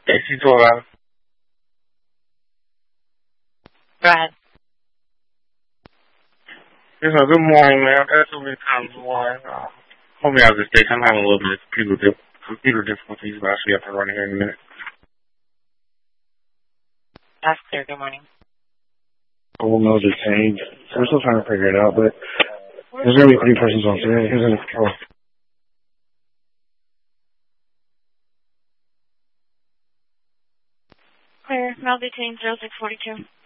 AC-12 Go ahead. Yes, good morning, man. I've had so many times before. Hopefully I'll just stay. I'm having a little bit of computer difficulties, but I should be up and running here in a minute. That's clear. Good morning. We'll know detained. We're still trying to figure it out, but there's going to be 3 persons on today. Who's in control? Clear. Male detained 0642.